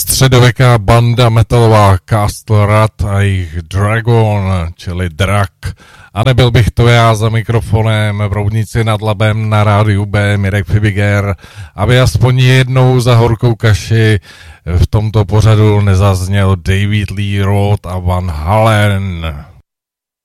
středověká banda metalová Castle Rat a jejich Dragon, čili Drak. A nebyl bych to já za mikrofonem v Roudnici nad Labem na rádiu B, Mirek Fibiger, aby aspoň jednou za horkou kaši v tomto pořadu nezazněl David Lee Roth a Van Halen.